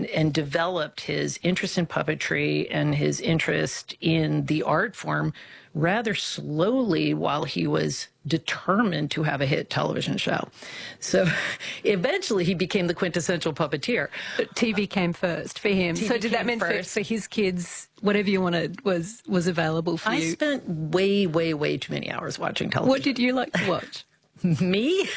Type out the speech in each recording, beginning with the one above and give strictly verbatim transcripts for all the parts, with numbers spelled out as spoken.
and developed his interest in puppetry and his interest in the art form rather slowly while he was determined to have a hit television show. So eventually he became the quintessential puppeteer. T V came first for him. T V so did that came mean for, first. for his kids, whatever you wanted was, was available for I you? I spent way, way, way too many hours watching television. What did you like to watch? Me?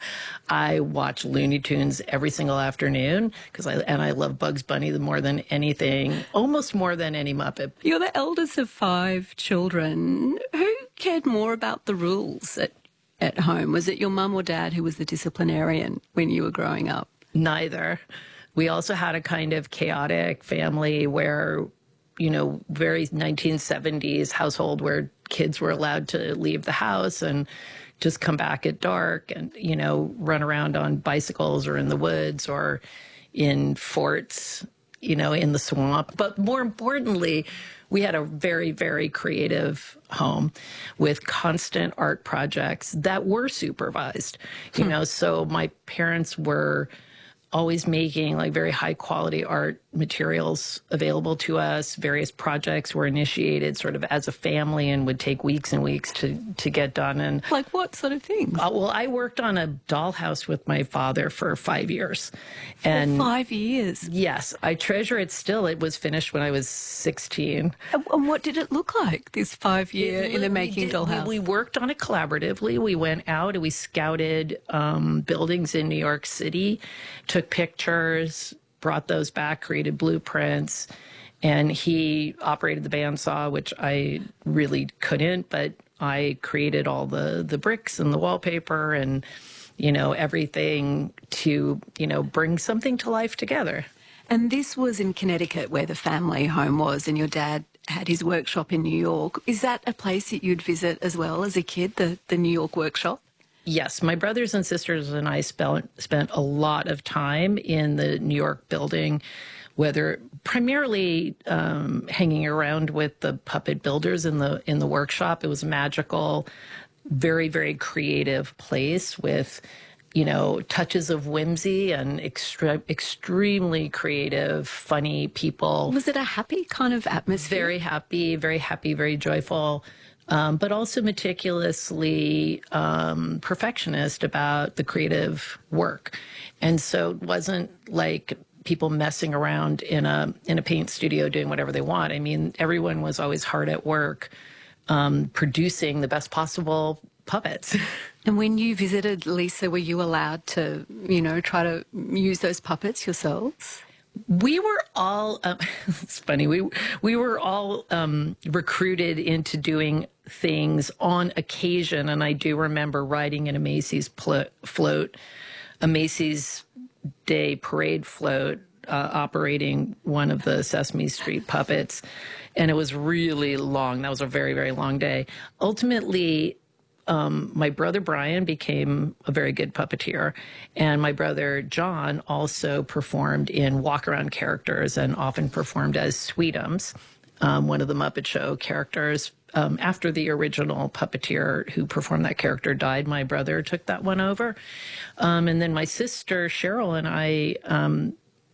I watch Looney Tunes every single afternoon because I and I love Bugs Bunny more than anything, almost more than any Muppet. You're the eldest of five children. Who cared more about the rules at, at home? Was it your mum or dad who was the disciplinarian when you were growing up? Neither. We also had a kind of chaotic family where, you know, very nineteen seventies household where kids were allowed to leave the house and just come back at dark and, you know, run around on bicycles or in the woods or in forts, you know, in the swamp. But more importantly, we had a very, very creative home with constant art projects that were supervised, you know, so my parents were always making like very high quality art materials available to us. Various projects were initiated sort of as a family and would take weeks and weeks to, to get done. And like what sort of things? Uh, well, I worked on a dollhouse with my father for five years. And for five years? Yes. I treasure it still. It was finished when I was sixteen. And what did it look like, this five year it, in the making did, dollhouse? We, we worked on it collaboratively. We went out and we scouted um, buildings in New York City, took pictures, brought those back, created blueprints, and he operated the bandsaw, which I really couldn't, but I created all the, the bricks and the wallpaper and, you know, everything to, you know, bring something to life together. And this was in Connecticut where the family home was, and your dad had his workshop in New York. Is that a place that you'd visit as well as a kid, the, the New York workshop? Yes, my brothers and sisters and I spent spent a lot of time in the New York building, whether primarily um, hanging around with the puppet builders in the in the workshop. It was a magical, very, very creative place with, you know, touches of whimsy and extre extremely creative, funny people. Was it a happy kind of atmosphere? Very happy, very happy, very joyful. Um, but also meticulously um, perfectionist about the creative work. And so it wasn't like people messing around in a in a paint studio doing whatever they want. I mean, everyone was always hard at work um, producing the best possible puppets. And when you visited, Lisa, were you allowed to, you know, try to use those puppets yourselves? We were all, um, it's funny, we we were all um, recruited into doing things on occasion, and I do remember riding in a Macy's float, a Macy's Day Parade float, uh, operating one of the Sesame Street puppets, and it was really long. That was a very, very long day. Ultimately, Um, my brother Brian became a very good puppeteer, and my brother John also performed in walk-around characters and often performed as Sweetums, um, one of the Muppet Show characters. Um, after the original puppeteer who performed that character died, my brother took that one over. Um, and then my sister Cheryl and I um,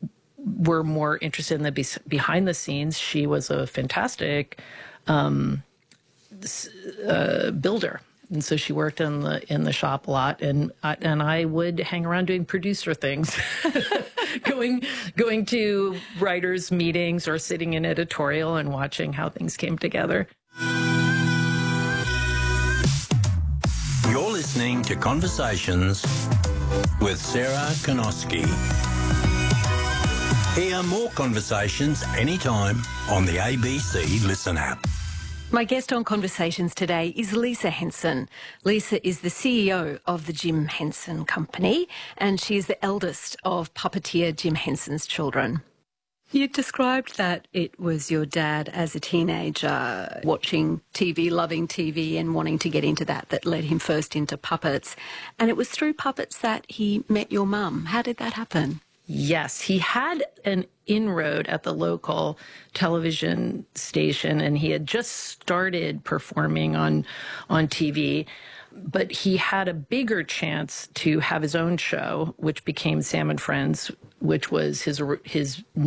were more interested in the be behind the scenes. She was a fantastic um, uh, builder. And so she worked in the in the shop a lot, and I, and I would hang around doing producer things, going going to writers' meetings or sitting in editorial and watching how things came together. You're listening to Conversations with Sarah Kanoski. Hear more conversations anytime on the A B C Listen app. My guest on Conversations today is Lisa Henson. Lisa is the C E O of the Jim Henson Company, and she is the eldest of puppeteer Jim Henson's children. You described that it was your dad as a teenager watching T V, loving T V and wanting to get into that, that led him first into puppets. And it was through puppets that he met your mum. How did that happen? Yes, he had an inroad at the local television station, and he had just started performing on on T V, but he had a bigger chance to have his own show, which became Sam and Friends, which was his his